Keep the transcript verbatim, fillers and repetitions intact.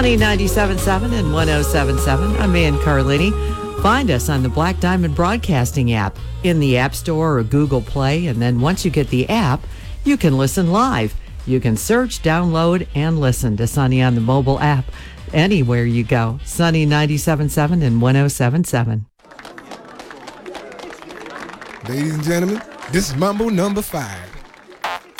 Sunny ninety-seven point seven and one oh seven point seven. I'm Ann Carlini. Find us on the Black Diamond Broadcasting app in the App Store or Google Play. And then once you get the app, you can listen live. You can search, download, and listen to Sunny on the mobile app anywhere you go. Sunny ninety-seven point seven and one oh seven point seven. Ladies and gentlemen, this is Mambo number five.